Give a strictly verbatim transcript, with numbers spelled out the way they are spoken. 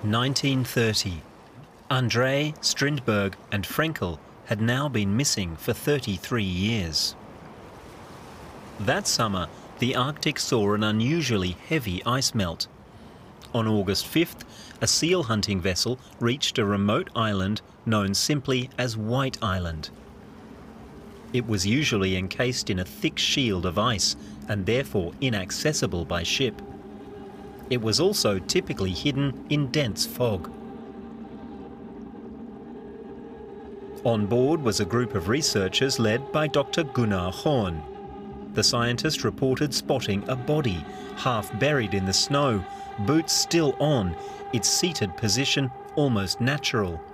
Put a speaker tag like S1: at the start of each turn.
S1: nineteen thirty. André, Strindberg and Frenkel had now been missing for thirty-three years. That summer, the Arctic saw an unusually heavy ice melt. On August fifth, a seal hunting vessel reached a remote island known simply as White Island. It was usually encased in a thick shield of ice and therefore inaccessible by ship. It was also typically hidden in dense fog. On board was a group of researchers led by Doctor Gunnar Horn. The scientist reported spotting a body, half buried in the snow, boots still on, its seated position almost natural.